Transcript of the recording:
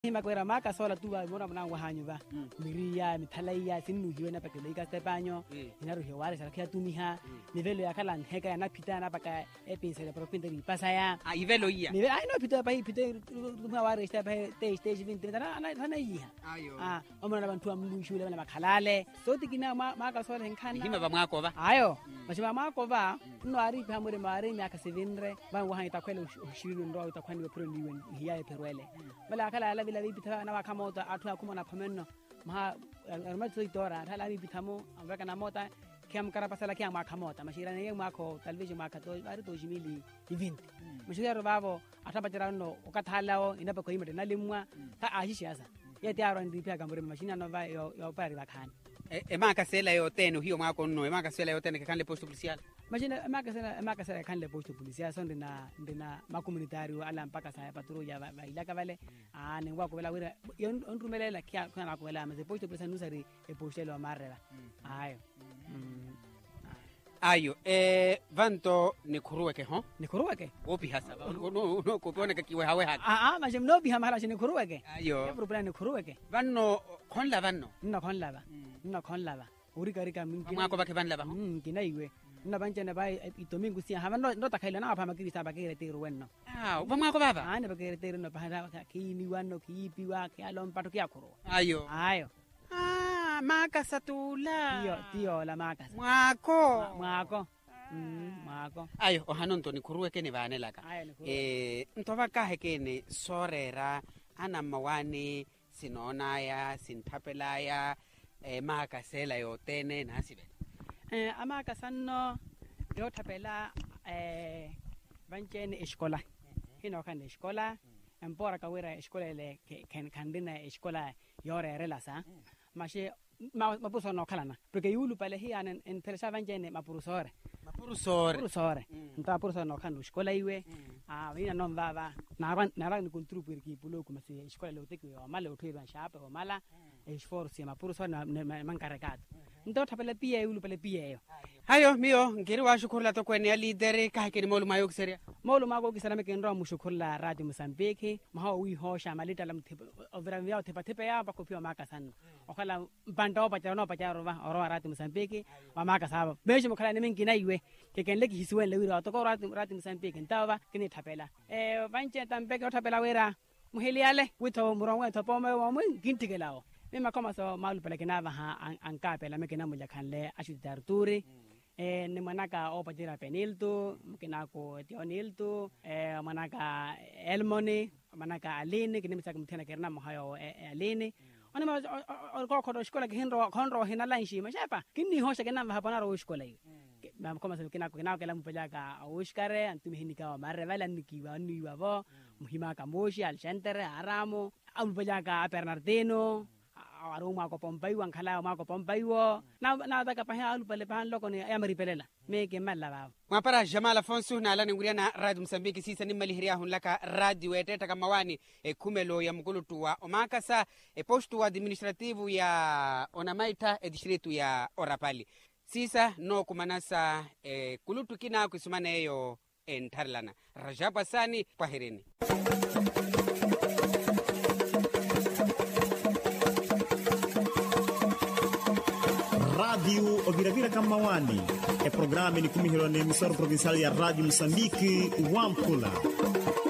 Makwera maka sola tuba mona mna wahanyu ba. Miria mithalaiya sinu hiwe na pakele ka stepanyo. Inaru hewale sala kia tumiha. Nivelo ya kala heka ya napita na paka episode propinta ri pasaya. Ivelo iya. Nivelo ai no pita tuma ware sta pa stage 20 na iya. Ayo. Omona na bantu amshule na makhalale. So tikina maka sola henkana. Hima ba mwako ba? Ayo. Mashima mako ba. No ari pa hamure mare mi akasevinre. Ba wahanyu takwele ushiru ndo utakwani we pro liwe hiya perwele. Bala kala ala bila bita na wakamota atu akuma na pameno maha armatu itora hala bibitamo ambaka na mota kiam karapasala kiam makamota mashira ne mako television makato ari to jimili event mashira babo atabatirano ukathalao inaba ko imete nalimwa ta ajishasa yeti aro ndipya kambure mashina no va yo pari bakhani Maka sela yo teno hiyo mwako no maka sela yo teno kanle posto policial mashina maka sela kanle posto policial so ndina makomunitario ala mpaka sa patrulla ba ilaka vale ne ngwa ko bela wira onrumelela kya kana ko bela maze posto policial nusari e postelo amarrela ayo vanto ni kuruweke ho ni kuruweke opi hasa no ko pone ka kiwe hawe haka majem no bi hamala ni kuruweke ayo problem ni kuruweke vanno khonla vanno no khonlava uri karika mingi mwako bake vanla ba kinaiwe na banjana ba itomingu sia hava no takhaila na apha makirisa bakere tero wenno ba mwako baba ne bakere tero no bahara kini wano kipiwa ke alompato kya khoro ayo maka satula tio la maka mwako ayo ohanonto ni kuruweke ne vanelaka ntoba ka hekene sorera ana mawani sinonaya sinthapelaya maka sela yo tene nasibe amaka sanno yo thapela banchene escola hino kan escola empora ka wera escola le kandina escola yore relasa mashe mapuso no kalana porque yulu pale hi anen interesa banchene mapurusore nta puruso no kan escola iwe ina no baba na ni contribuir ki pulo kuma se escola le uteki yo mala uthira shape o mala esforzo mapurusore na mankarekado ndo thapela pia yulu pale pia yo hayo mio ngiri wa shukurla to kwene leader ka hakeni molu mayo kiseria molu mago kisana me kenro mushukurla radio Mozambique maha wi hosha malita lam overa vya tepa ya ba kopio maka sana okala mpando pa chano pa charo ba oro radio Mozambique wa maka saba beje mokhala ne mengina iwe kekenle ki hiswen le wira to ko radio Mozambique ntawa kini thapela banche tambeke othapela wera muheliale witho murongo thopome wa mu gintigelao mema koma so malu pele kenava ankapela mekena mulya khanle ashitarturi ne manaka opatira penilto kenako tionilto manaka elmoni manaka aline kinemisa kumthena kerna mohayo aline ona ma ko khodo skola khonro hinala inshi mashepa kinni hosha kenava hapana ro skola yi mam koma so kenako kela mpelaka aushkare antumi hinika wa marrevala nikiwa niwa vo muhima kamoshi al center aramo ampelaka Bernardino aruma ko pompaiwa nkhala ma ko pompaiwo na daga pa ha alupale pa loko ne amari pelela me ke malla ba mapara Jamal Afonso na ala nguria na radio Mozambique sisa ni malihiria hunlaka radio eteta kamawani kumelo ya mkulutu wa omakasa postu administrativu ya onamaita distritu ya Orapali sisa no kumanasa kulutu kina kusumana eyo entarlana Rajab Asani kwaherini Radio Oviravira Kamawani programma ni kumihiro ne emisora provincial ya Radio Mozambique Wampula